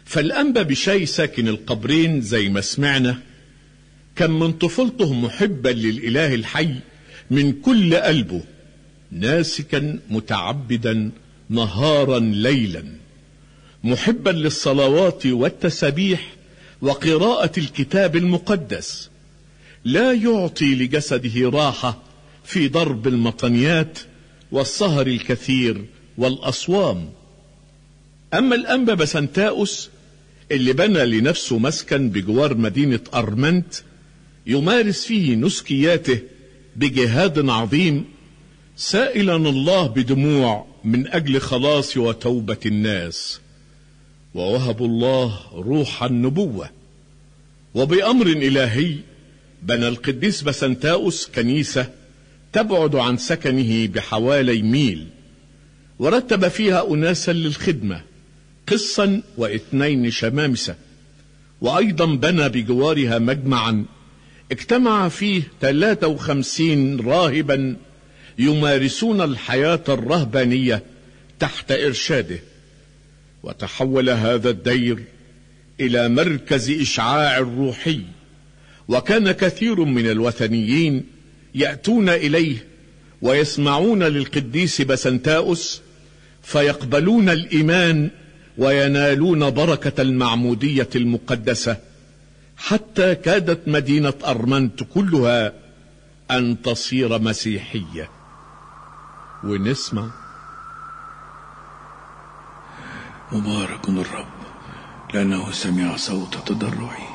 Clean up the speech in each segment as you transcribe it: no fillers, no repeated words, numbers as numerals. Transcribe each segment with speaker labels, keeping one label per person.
Speaker 1: فالأنبا بشاي ساكن القبرين زي ما سمعنا كان من طفولته محبا للإله الحي من كل قلبه، ناسكا متعبدا نهارا ليلا، محبا للصلوات والتسبيح وقراءة الكتاب المقدس، لا يعطي لجسده راحة في ضرب المطنيات والسهر الكثير والأصوام. أما الأنبا بسنتاؤس اللي بنى لنفسه مسكن بجوار مدينة أرمنت يمارس فيه نسكياته بجهاد عظيم، سائلا الله بدموع من أجل خلاص وتوبة الناس، ووهب الله روح النبوة. وبأمر إلهي بنى القديس بسنتاؤس كنيسة تبعد عن سكنه بحوالي ميل، ورتب فيها أناسا للخدمة، قسا و2 شمامسة، وأيضا بنى بجوارها مجمعا اجتمع فيه 53 راهبا يمارسون الحياة الرهبانية تحت إرشاده. وتحول هذا الدير إلى مركز إشعاع روحي، وكان كثير من الوثنيين يأتون إليه ويسمعون للقديس بسنتاؤس فيقبلون الإيمان وينالون بركة المعمودية المقدسة، حتى كادت مدينة أرمنت كلها أن تصير مسيحية. ونسمع:
Speaker 2: مبارك الرب لأنه سمع صوت تضرعي،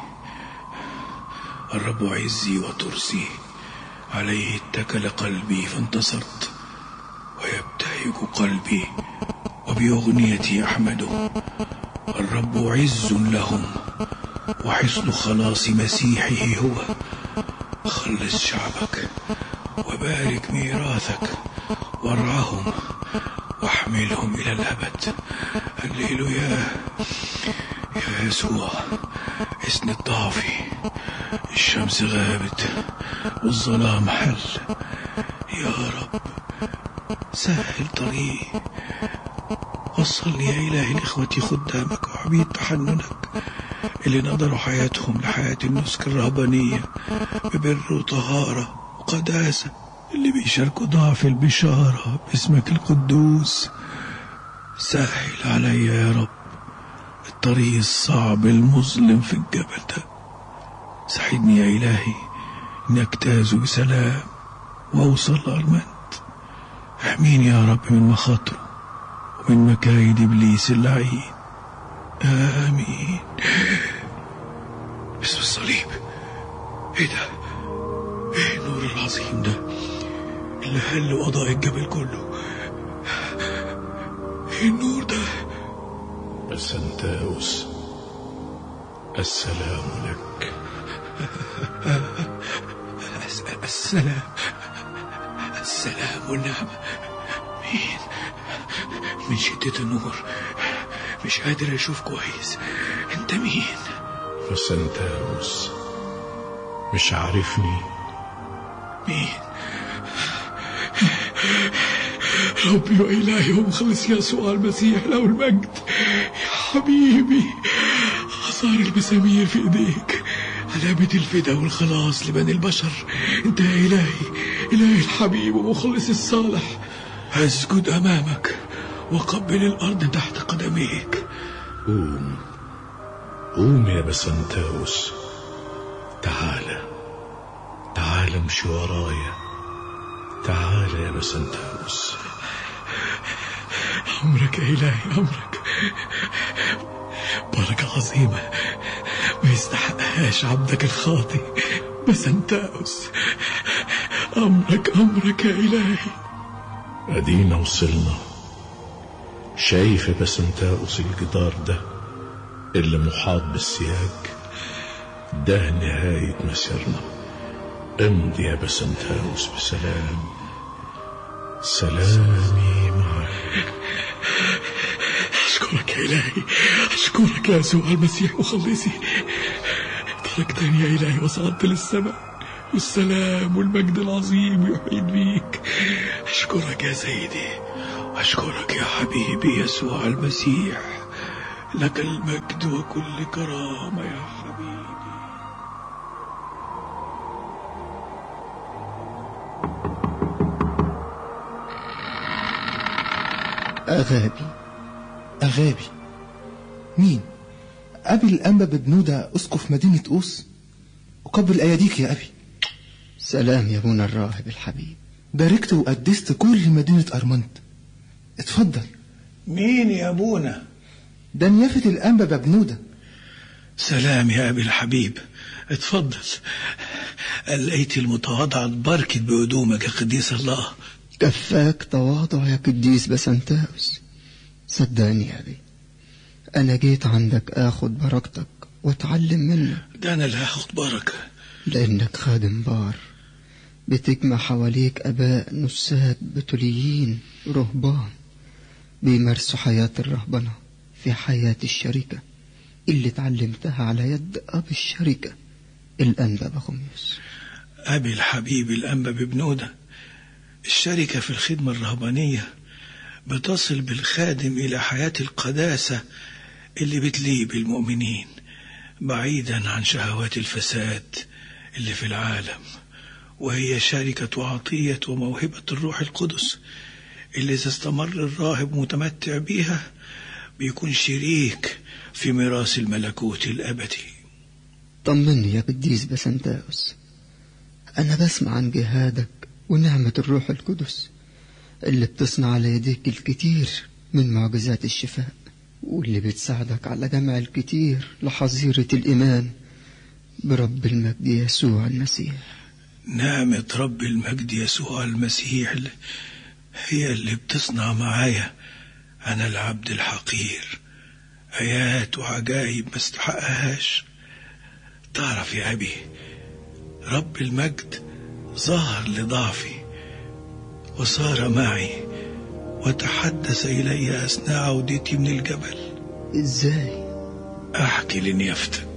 Speaker 2: الرب عزي وترسي، عليه اتكل قلبي فانتصرت، ويبتهج قلبي وبأغنيتي أحمده. الرب عز لهم وحصن خلاص مسيحه هو. خلص شعبك وبارك ميراثك، وارعهم واحملهم إلى الأبد. هللويا يا يسوع، اسند ضعفي. الشمس غابت والظلام حل، يا رب سهل طريقي. وصلني يا إلهي لإخوتي خدامك وعبيد تحننك اللي نظروا حياتهم لحياة النسك الرهبانية ببر وطهارة وقداسة، اللي بيشاركوا ضعف البشارة باسمك القدوس. سهل علي يا رب الطريق الصعب المظلم في الجبل ده. ساعدني يا إلهي إني أجتاز بسلام وأوصل لأرمنت. احميني يا رب من مخاطره ومن مكايد إبليس اللعين، آمين. باسم الصليب. ايه ده؟ ايه النور العظيم ده اللي هل وضاء الجبل كله؟ ايه النور ده؟
Speaker 1: بسنتاؤس، السلام لك.
Speaker 2: السلام والنعمة. من شدة النور مش قادر أشوف كويس. أنت مين؟
Speaker 1: بسنتاؤس، مش عارفني؟
Speaker 2: مين؟ ربي وإلهي ومخلص يسوع المسيح له المجد. يا حبيبي، آثار المسامير في إيديك، علامة الفداء والخلاص لبني البشر. أنت يا إلهي، إلهي الحبيب ومخلص الصالح. أسجد أمامك وقبل الأرض تحت قدميك.
Speaker 1: قوم يا بسنتاؤس، تعال امشي ورايا. تعال يا بسنتاؤس.
Speaker 2: أمرك يا إلهي، أمرك. بركة عظيمة ما يستحقهاش عبدك الخاطي بسنتاؤس. أمرك يا إلهي.
Speaker 1: أدينا وصلنا. شايف يا بسنتاؤس الجدار ده اللي محاط بالسياج؟ ده نهاية مسيرنا. امضي يا بسنتاؤس بسلام. سلامي معك.
Speaker 2: أشكرك يا إلهي، أشكرك يا يسوع المسيح مخلصي. تركتني يا إلهي وصعدت للسماء، والسلام والمجد العظيم يحيط بيك. أشكرك يا سيدي، أشكرك يا حبيبي يسوع المسيح. لك المجد وكل كرامة يا حبيبي.
Speaker 3: أغابي مين؟ أبي الأنبا ببنودة أسقف مدينة أوس، أقبل أيديك يا أبي.
Speaker 4: سلام يا ابونا الراهب الحبيب.
Speaker 3: باركت وقدست كل مدينة أرمنت. اتفضل.
Speaker 2: مين يا ابونا؟
Speaker 3: ده نيافة الأنبا ببنودة.
Speaker 2: سلام يا أبي الحبيب، اتفضل. لقيت المتواضعة اتبركت بقدومك يا قديس الله.
Speaker 4: كفاك تواضع يا قديس بسنتاوس. صدقني يا أبي، أنا جيت عندك آخد بركتك واتعلم منك.
Speaker 2: ده أنا اللي هاخد بركة،
Speaker 4: لأنك خادم بار بتجمع حواليك أباء نساك بتوليين رهبان بيمارسوا حياة الرهبنة في حياة الشركة اللي اتعلمتها على يد أب الشركة الأنبا بخميس.
Speaker 2: أبي الحبيب الأنبا ببنودة، الشركة في الخدمة الرهبانية بتصل بالخادم إلى حياة القداسة اللي بتليب المؤمنين بعيدا عن شهوات الفساد اللي في العالم، وهي شركة عطية وموهبة الروح القدس اللي إذا استمر الراهب متمتع بيها بيكون شريك في ميراث الملكوت الأبدي.
Speaker 4: طمني يا قديس بسنتاوس، أنا بسمع عن جهادك ونعمة الروح القدس اللي بتصنع على يديك الكتير من معجزات الشفاء، واللي بتساعدك على جمع الكتير لحظيرة الإيمان برب المجد يسوع المسيح.
Speaker 2: نعمة رب المجد يسوع المسيح هي اللي بتصنع معايا أنا العبد الحقير آيات وعجائب ما استحقهاش. تعرف يا أبي، رب المجد ظهر لضعفي وصار معي وتحدث إلي أثناء عودتي من الجبل.
Speaker 4: إزاي؟
Speaker 2: أحكي لنيافتك.